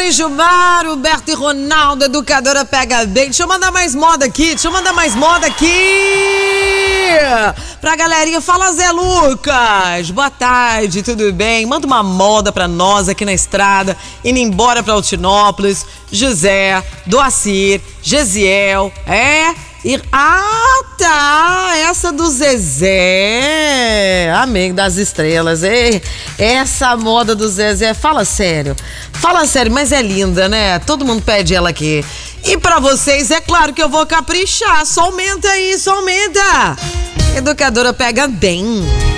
Gilmar e Gilmar, Huberto e Ronaldo, educadora pega bem. Deixa eu mandar mais moda aqui, pra galerinha. Fala, Zé Lucas, boa tarde, tudo bem? Manda uma moda pra nós aqui na estrada, indo embora pra Altinópolis. José, Doacir, Gesiel, tá, essa do Zezé, amigo das estrelas, essa moda do Zezé, fala sério, mas é linda, né? Todo mundo pede ela aqui. E pra vocês, é claro que eu vou caprichar, só aumenta aí, Educadora pega bem.